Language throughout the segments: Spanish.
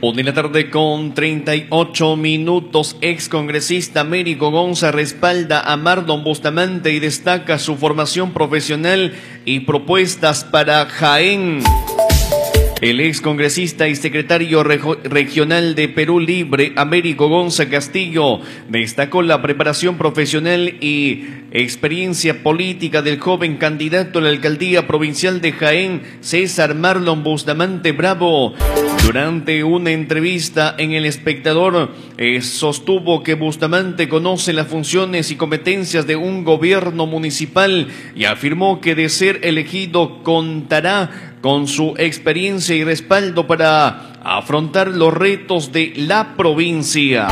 1 de la tarde con 38 minutos. Excongresista Américo Gonza respalda a Marlon Bustamante y destaca su formación profesional y propuestas para Jaén. El excongresista y secretario regional de Perú Libre, Américo Gonza Castillo, destacó la preparación profesional y experiencia política del joven candidato a la alcaldía provincial de Jaén, César Marlon Bustamante Bravo. Durante una entrevista en El Espectador, sostuvo que Bustamante conoce las funciones y competencias de un gobierno municipal y afirmó que de ser elegido contará con su experiencia y respaldo para afrontar los retos de la provincia.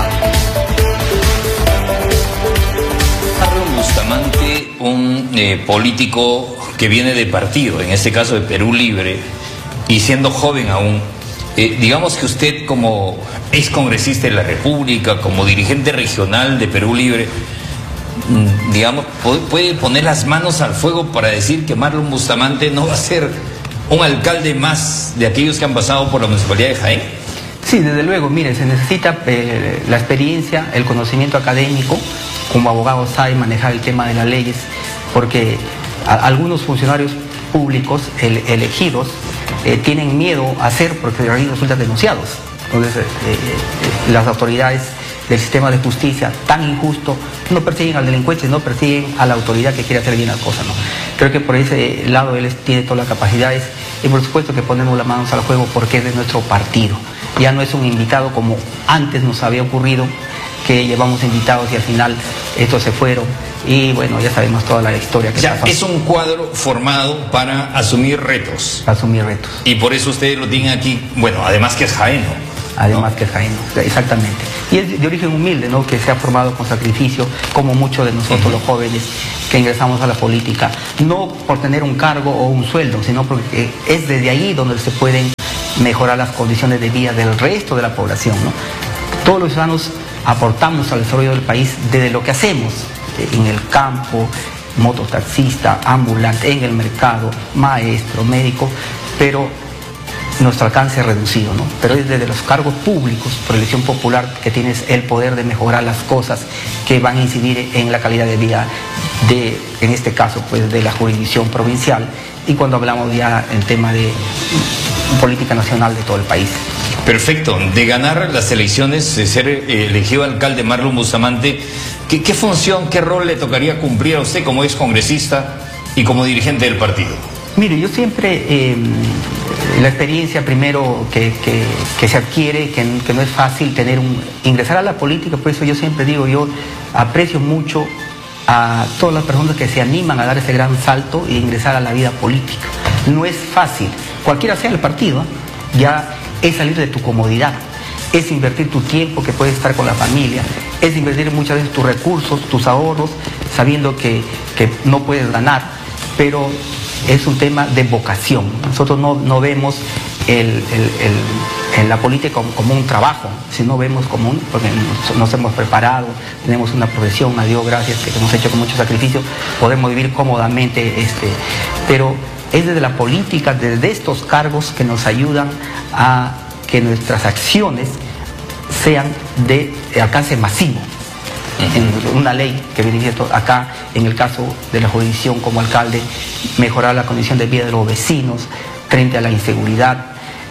Marlon Bustamante, un político que viene de partido, en este caso de Perú Libre, y siendo joven aún, digamos que usted como excongresista de la República, como dirigente regional de Perú Libre, digamos, puede poner las manos al fuego para decir que Marlon Bustamante no va a ser un alcalde más de aquellos que han pasado por la Municipalidad de Jaén. Sí, desde luego, mire, se necesita la experiencia, el conocimiento académico, como abogado sabe manejar el tema de las leyes, porque algunos funcionarios públicos elegidos tienen miedo a hacer porque ahí resultan denunciados. Entonces, las autoridades del sistema de justicia tan injusto no persiguen al delincuente, no persiguen a la autoridad que quiere hacer bien las cosas, ¿no? Creo que por ese lado él tiene todas las capacidades y por supuesto que ponemos las manos al juego porque es de nuestro partido. Ya no es un invitado como antes nos había ocurrido, que llevamos invitados y al final estos se fueron y bueno, ya sabemos toda la historia que pasó. Es un cuadro formado para asumir retos. Asumir retos. Y por eso ustedes lo tienen aquí, bueno, además que es jaeno. Además que es jaeno, exactamente. Y es de origen humilde, ¿no? Que se ha formado con sacrificio, como muchos de nosotros los jóvenes que ingresamos a la política. No por tener un cargo o un sueldo, sino porque es desde ahí donde se pueden mejorar las condiciones de vida del resto de la población, ¿no? Todos los ciudadanos aportamos al desarrollo del país desde lo que hacemos, en el campo, mototaxista, ambulante, en el mercado, maestro, médico, pero nuestro alcance es reducido, ¿no? Pero es desde los cargos públicos, por elección popular, que tienes el poder de mejorar las cosas que van a incidir en la calidad de vida de, en este caso, pues de la jurisdicción provincial, y cuando hablamos ya en tema de política nacional de todo el país. Perfecto. De ganar las elecciones, de ser elegido alcalde Marlon Bustamante, ¿qué función, qué rol le tocaría cumplir a usted como excongresista y como dirigente del partido? Mire, yo siempre, la experiencia primero que se adquiere, que no es fácil ingresar a la política, por eso yo siempre digo, yo aprecio mucho a todas las personas que se animan a dar ese gran salto e ingresar a la vida política. No es fácil, cualquiera sea el partido, ya es salir de tu comodidad, es invertir tu tiempo que puedes estar con la familia, es invertir muchas veces tus recursos, tus ahorros, sabiendo que no puedes ganar, pero es un tema de vocación. Nosotros no vemos en la política como un trabajo, sino vemos como porque nos hemos preparado, tenemos una profesión, a Dios gracias, que hemos hecho con mucho sacrificio, podemos vivir cómodamente, pero es desde la política, desde estos cargos que nos ayudan a que nuestras acciones sean de alcance masivo. En una ley que viene diciendo acá, en el caso de la jurisdicción como alcalde, mejorar la condición de vida de los vecinos frente a la inseguridad.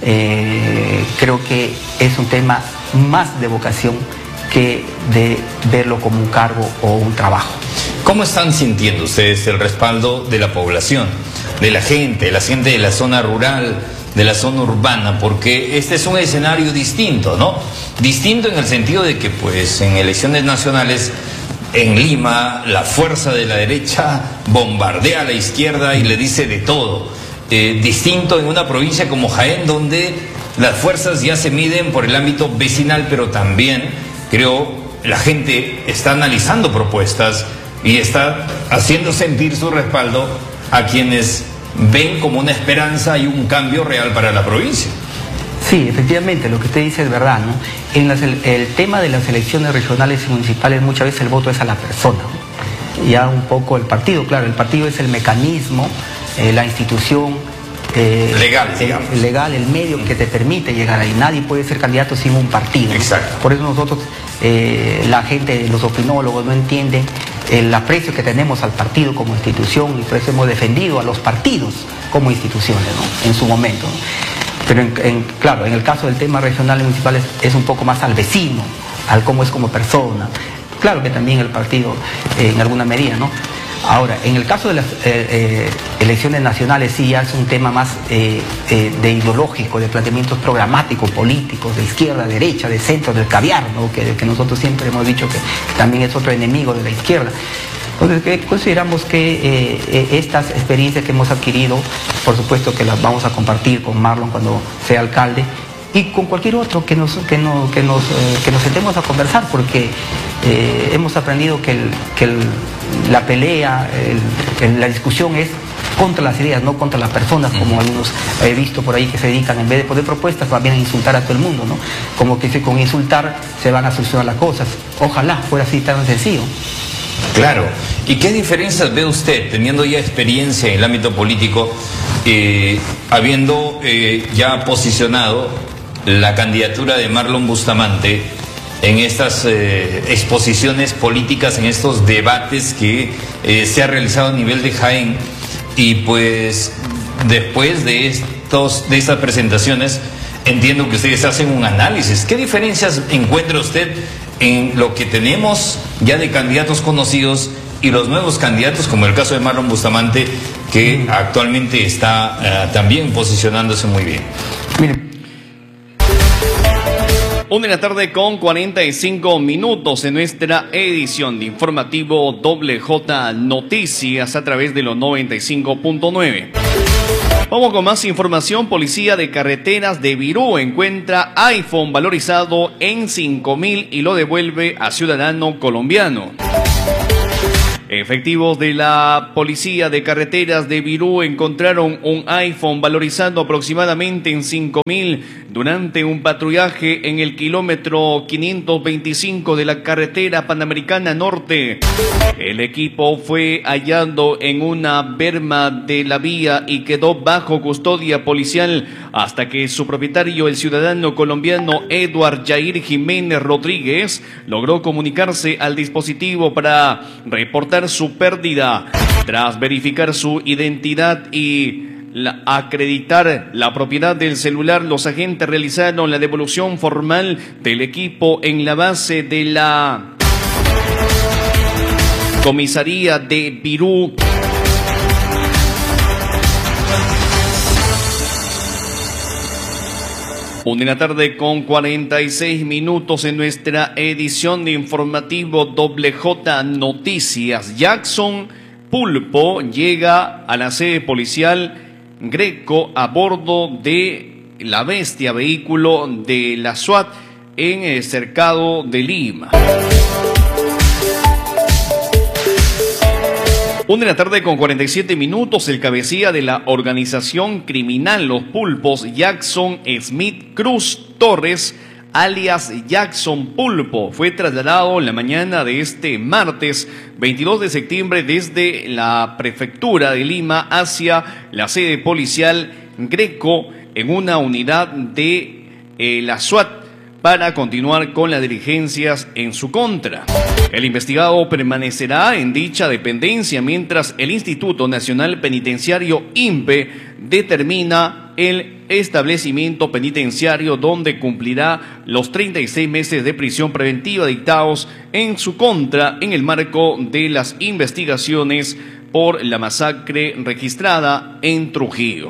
Creo que es un tema más de vocación que de verlo como un cargo o un trabajo. ¿Cómo están sintiendo ustedes el respaldo de la población, de la gente de la zona rural, de la zona urbana? Porque este es un escenario distinto, ¿no? Distinto en el sentido de que, pues, en elecciones nacionales, en Lima, la fuerza de la derecha bombardea a la izquierda y le dice de todo. Distinto en una provincia como Jaén, donde las fuerzas ya se miden por el ámbito vecinal, pero también, creo, la gente está analizando propuestas y está haciendo sentir su respaldo a quienes ven como una esperanza y un cambio real para la provincia. Sí, efectivamente, lo que usted dice es verdad, ¿no? El tema de las elecciones regionales y municipales, muchas veces el voto es a la persona, ¿no? Ya un poco el partido, claro, el partido es el mecanismo, la institución legal, el medio que te permite llegar ahí. Nadie puede ser candidato sin un partido. Exacto. Por eso nosotros, la gente, los opinólogos no entienden el aprecio que tenemos al partido como institución, y por eso hemos defendido a los partidos como instituciones, ¿no?, en su momento, ¿no? Pero claro, en el caso del tema regional y municipal es un poco más al vecino, al cómo es como persona. Claro que también el partido en alguna medida, ¿no? Ahora, en el caso de las elecciones nacionales sí ya es un tema más de ideológico, de planteamientos programáticos, políticos, de izquierda, derecha, de centro, del caviar, ¿no?, que nosotros siempre hemos dicho que también es otro enemigo de la izquierda. Entonces, consideramos que estas experiencias que hemos adquirido, por supuesto que las vamos a compartir con Marlon cuando sea alcalde, y con cualquier otro que nos sentemos a conversar, porque hemos aprendido que la pelea, la discusión es contra las ideas, no contra las personas, como algunos he visto por ahí que se dedican, en vez de poner propuestas, van a insultar a todo el mundo, ¿no? Como que con insultar se van a solucionar las cosas. Ojalá fuera así tan sencillo. Claro. ¿Y qué diferencias ve usted, teniendo ya experiencia en el ámbito político, habiendo ya posicionado la candidatura de Marlon Bustamante en estas exposiciones políticas, en estos debates que se ha realizado a nivel de Jaén? Y pues después de estas presentaciones entiendo que ustedes hacen un análisis. ¿Qué diferencias encuentra usted en lo que tenemos ya de candidatos conocidos y los nuevos candidatos, como el caso de Marlon Bustamante, que actualmente está también posicionándose muy bien? Miren. 1:45 en nuestra edición de informativo WJ Noticias a través de los 95.9. Vamos con más información. Policía de Carreteras de Virú encuentra iPhone valorizado en 5.000 y lo devuelve a ciudadano colombiano. Efectivos de la Policía de Carreteras de Virú encontraron un iPhone valorizado aproximadamente en 5.000 durante un patrullaje en el kilómetro 525 de la carretera Panamericana Norte. El equipo fue hallado en una berma de la vía y quedó bajo custodia policial hasta que su propietario, el ciudadano colombiano Edward Jair Jiménez Rodríguez, logró comunicarse al dispositivo para reportar su pérdida. Tras verificar su identidad y acreditar la propiedad del celular, los agentes realizaron la devolución formal del equipo en la base de la comisaría de Virú. Una de la tarde con 46 minutos en nuestra edición de informativo WJ Noticias. Jackson Pulpo llega a la sede policial Greco a bordo de la Bestia, vehículo de la SWAT en el cercado de Lima. 1 de la tarde con 47 minutos, el cabecilla de la organización criminal Los Pulpos, Jackson Smith Cruz Torres, alias Jackson Pulpo, fue trasladado la mañana de este martes 22 de septiembre desde la prefectura de Lima hacia la sede policial Greco en una unidad de la SWAT para continuar con las diligencias en su contra. El investigado permanecerá en dicha dependencia mientras el Instituto Nacional Penitenciario INPE determina el establecimiento penitenciario donde cumplirá los 36 meses de prisión preventiva dictados en su contra en el marco de las investigaciones por la masacre registrada en Trujillo.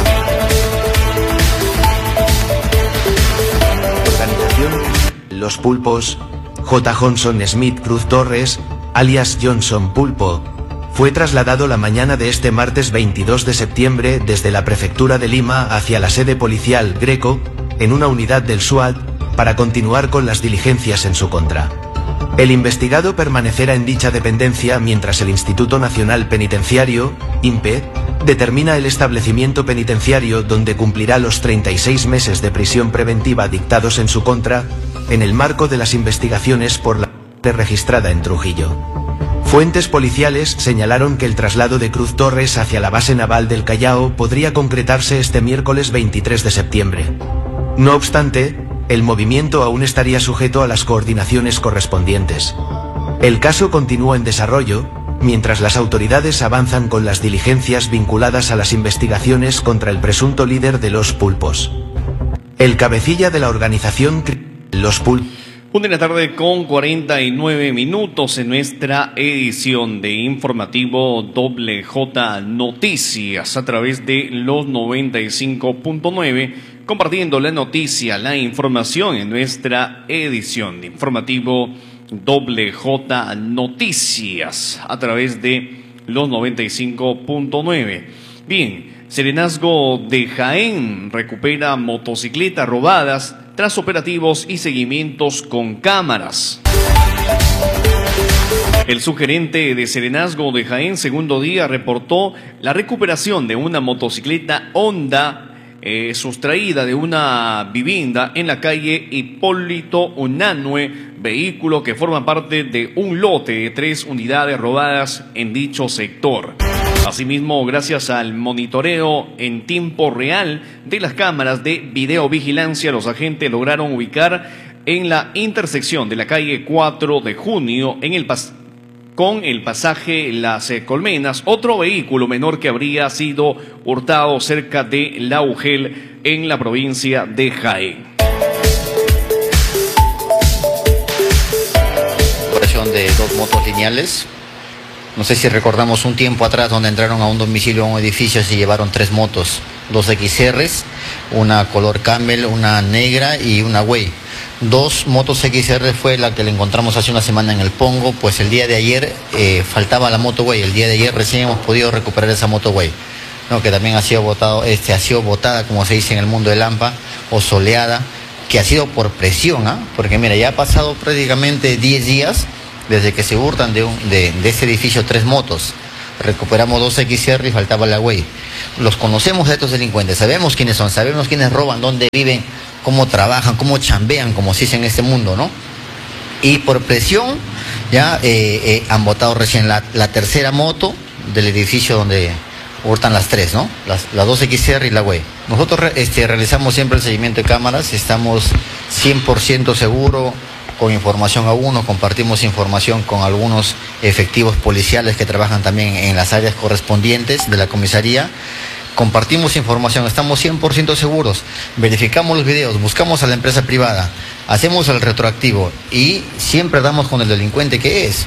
Los Pulpos, J. Johnson Smith Cruz Torres, alias Johnson Pulpo, fue trasladado la mañana de este martes 22 de septiembre desde la prefectura de Lima hacia la sede policial Greco, en una unidad del SWAT, para continuar con las diligencias en su contra. El investigado permanecerá en dicha dependencia mientras el Instituto Nacional Penitenciario, INPE, determina el establecimiento penitenciario donde cumplirá los 36 meses de prisión preventiva dictados en su contra, en el marco de las investigaciones por la muerte registrada en Trujillo. Fuentes policiales señalaron que el traslado de Cruz Torres hacia la base naval del Callao podría concretarse este miércoles 23 de septiembre. No obstante, el movimiento aún estaría sujeto a las coordinaciones correspondientes. El caso continúa en desarrollo, mientras las autoridades avanzan con las diligencias vinculadas a las investigaciones contra el presunto líder de Los Pulpos. El cabecilla de la organización Los Pulpos. 1:49 en nuestra edición de informativo WJ Noticias a través de los 95.9, compartiendo la noticia, la información en nuestra edición de informativo WJ Noticias a través de los 95.9. Bien, Serenazgo de Jaén recupera motocicletas robadas tras operativos y seguimientos con cámaras. El subgerente de Serenazgo de Jaén, segundo día, reportó la recuperación de una motocicleta Honda sustraída de una vivienda en la calle Hipólito Unanue, vehículo que forma parte de un lote de 3 unidades robadas en dicho sector. Asimismo, gracias al monitoreo en tiempo real de las cámaras de videovigilancia, los agentes lograron ubicar en la intersección de la calle 4 de Junio con el pasaje Las Colmenas, otro vehículo menor que habría sido hurtado cerca de La Ugel en la provincia de Jaén. Operación de 2 motos lineales. No sé si recordamos un tiempo atrás donde entraron a un domicilio, a un edificio, se llevaron 3 motos, 2 XRs, una color Camel, una negra y una Way. 2 motos XR fue la que le encontramos hace una semana en el Pongo, pues el día de ayer faltaba la moto Way, el día de ayer recién hemos podido recuperar esa moto Way, ¿no? Que también ha sido botada, como se dice en el mundo del AMPA, o soleada, que ha sido por presión, porque mira, ya ha pasado prácticamente 10 días desde que se hurtan de ese edificio 3 motos. Recuperamos 2 XR y faltaba la Way. Los conocemos a estos delincuentes, sabemos quiénes son, sabemos quiénes roban, dónde viven, cómo trabajan, cómo chambean, como se dice en este mundo, ¿no? Y por presión ya han botado recién la tercera moto del edificio donde hurtan las 3, ¿no? Las 2 XR y la Way. Nosotros realizamos siempre el seguimiento de cámaras, estamos 100% seguros, con información a uno, compartimos información con algunos efectivos policiales que trabajan también en las áreas correspondientes de la comisaría. Compartimos información, estamos 100% seguros, verificamos los videos, buscamos a la empresa privada, hacemos el retroactivo y siempre damos con el delincuente que es.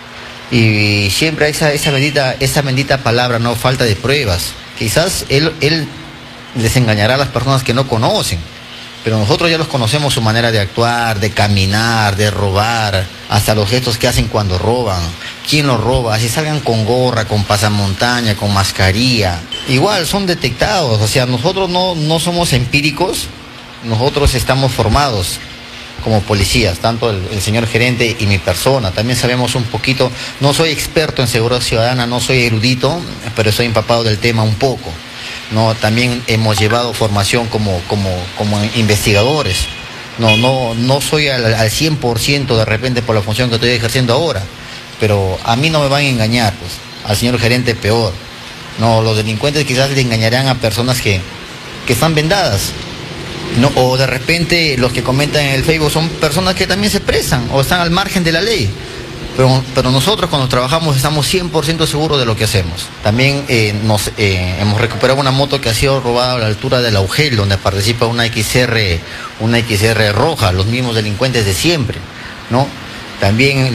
Y siempre esa bendita palabra, no, falta de pruebas. Quizás él desengañará a las personas que no conocen, pero nosotros ya los conocemos, su manera de actuar, de caminar, de robar, hasta los gestos que hacen cuando roban, quién los roba, si salgan con gorra, con pasamontaña, con mascarilla, igual son detectados. O sea, nosotros no somos empíricos, nosotros estamos formados como policías, tanto el señor gerente y mi persona. También sabemos un poquito, no soy experto en seguridad ciudadana, no soy erudito, pero soy empapado del tema un poco, ¿no? También hemos llevado formación como investigadores. No soy al 100% de repente por la función que estoy ejerciendo ahora, pero a mí no me van a engañar, pues, al señor gerente peor. No, los delincuentes quizás le engañarán a personas que están vendadas, ¿no? O de repente los que comentan en el Facebook son personas que también se presan o están al margen de la ley. Pero nosotros cuando trabajamos estamos 100% seguros de lo que hacemos. También hemos recuperado una moto que ha sido robada a la altura de La Ugel, donde participa una XR roja, los mismos delincuentes de siempre, ¿no? También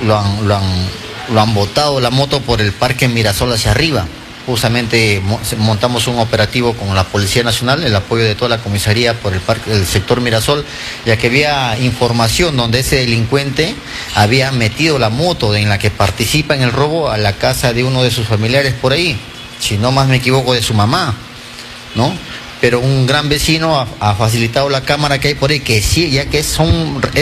lo han botado la moto por el Parque Mirasol hacia arriba. Justamente montamos un operativo con la Policía Nacional, el apoyo de toda la comisaría por el sector Mirasol, ya que había información donde ese delincuente había metido la moto en la que participa en el robo a la casa de uno de sus familiares por ahí, si no más me equivoco de su mamá, ¿no? Pero un gran vecino ha facilitado la cámara que hay por ahí, que sí, ya que es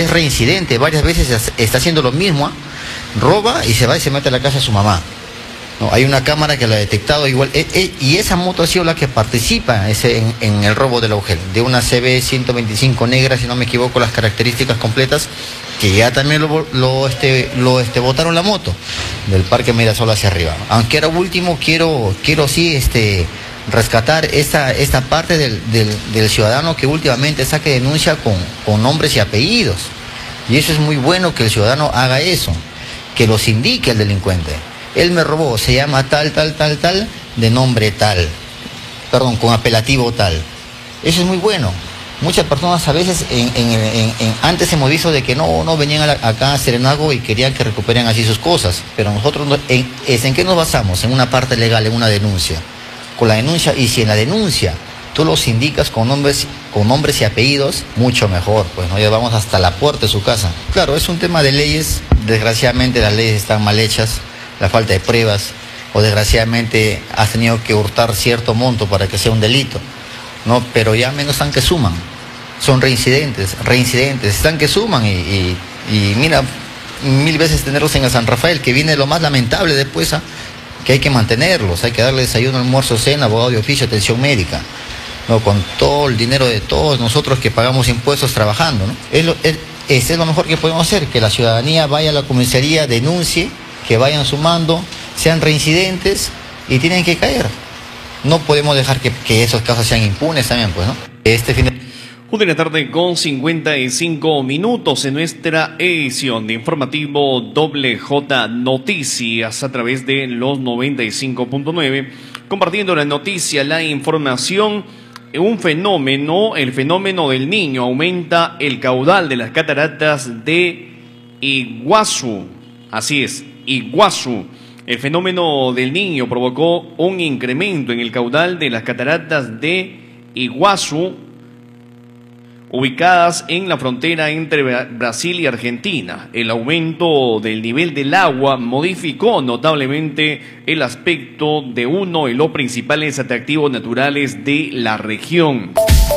reincidente, varias veces está haciendo lo mismo, roba y se va y se mete a la casa de su mamá. No, hay una cámara que lo ha detectado igual, y esa moto ha sido la que participa en el robo del Augel, de una CB 125 negra, si no me equivoco, las características completas, que ya también botaron la moto del Parque Mirasol hacia arriba. Aunque ahora último quiero sí rescatar esta parte del ciudadano que últimamente saque denuncia con nombres y apellidos. Y eso es muy bueno, que el ciudadano haga eso, que los indique al delincuente. Él me robó, se llama tal, de nombre tal, perdón, con apelativo tal. Eso es muy bueno. Muchas personas a veces, antes hemos visto de que no venían acá a Serenazgo y querían que recuperen así sus cosas, pero nosotros, ¿en qué nos basamos? En una parte legal, en una denuncia. Con la denuncia, y si en la denuncia tú los indicas con nombres y apellidos, mucho mejor, pues no llevamos hasta la puerta de su casa. Claro, es un tema de leyes, desgraciadamente las leyes están mal hechas, la falta de pruebas, o desgraciadamente has tenido que hurtar cierto monto para que sea un delito, ¿no? Pero ya menos están que suman, son reincidentes, están que suman y mira, 1000 veces tenerlos en el San Rafael, que viene lo más lamentable después, que hay que mantenerlos, hay que darles desayuno, almuerzo, cena, abogado de oficio, atención médica, ¿no? Con todo el dinero de todos nosotros que pagamos impuestos trabajando, ¿no? Es lo mejor que podemos hacer, que la ciudadanía vaya a la comisaría, denuncie, que vayan sumando, sean reincidentes y tienen que caer. No podemos dejar que esos casos sean impunes también, pues, ¿no? Una de la tarde con 55 minutos en nuestra edición de informativo WJ Noticias a través de los 95.9, compartiendo la noticia, la información. El fenómeno del Niño, aumenta el caudal de las cataratas de Iguazú. Así es, Iguazú. El fenómeno del Niño provocó un incremento en el caudal de las cataratas de Iguazú, ubicadas en la frontera entre Brasil y Argentina. El aumento del nivel del agua modificó notablemente el aspecto de uno de los principales atractivos naturales de la región.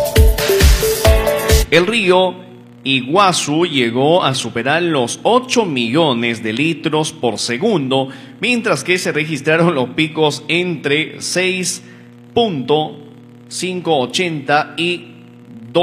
El río Iguazú llegó a superar los 8 millones de litros por segundo, mientras que se registraron los picos entre 6.580 y